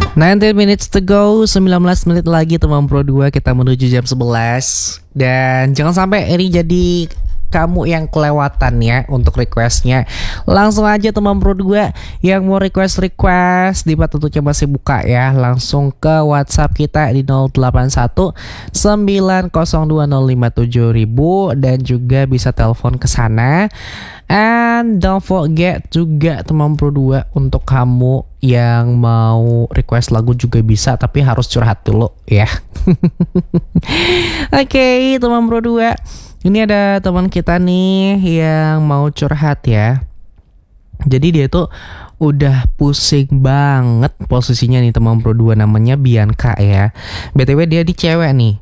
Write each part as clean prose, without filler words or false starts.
19 minutes to go, 19 menit lagi teman Pro 2, kita menuju jam 11. Dan jangan sampai ini jadi kamu yang kelewatan ya untuk requestnya. Langsung aja teman Pro 2 yang mau request di tentunya masih buka ya. Langsung ke WhatsApp kita di 081 902 057 dan juga bisa telepon ke sana. And don't forget juga teman Pro 2 untuk kamu yang mau request lagu juga bisa, tapi harus curhat dulu ya. Oke, teman Pro 2. Ini ada teman kita nih yang mau curhat ya. Jadi dia tuh udah pusing banget posisinya nih teman Pro 2, namanya Bianca ya. BTW dia di cewek nih.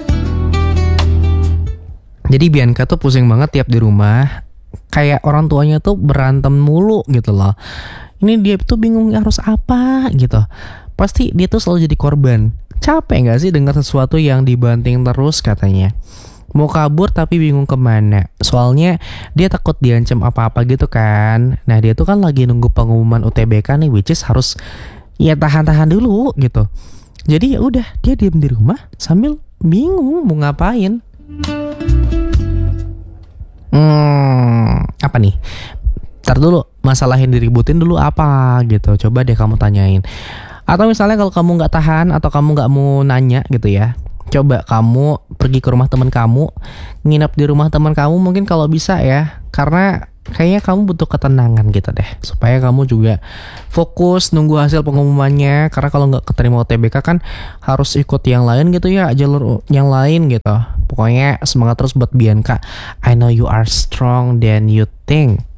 Jadi Bianca tuh pusing banget tiap di rumah. Kayak orang tuanya tuh berantem mulu gitu loh. Ini dia tuh bingung harus apa gitu. Pasti dia tuh selalu jadi korban. Capek gak sih dengar sesuatu yang dibanting terus katanya. Mau kabur tapi bingung kemana. Soalnya dia takut diancam apa-apa gitu kan. Nah dia tuh kan lagi nunggu pengumuman UTBK nih, which is harus ya tahan-tahan dulu gitu. Jadi ya udah dia diam di rumah sambil bingung mau ngapain. Apa nih? Ntar dulu, masalah yang diributin dulu apa gitu. Coba deh kamu tanyain. Atau misalnya kalau kamu gak tahan atau kamu gak mau nanya gitu ya, coba kamu pergi ke rumah teman kamu, nginep di rumah teman kamu mungkin kalau bisa ya. Karena kayaknya kamu butuh ketenangan gitu deh, supaya kamu juga fokus nunggu hasil pengumumannya. Karena kalau nggak keterima UTBK kan harus ikut yang lain gitu ya, jalur yang lain gitu. Pokoknya semangat terus buat Bianca. I know you are strong than you think.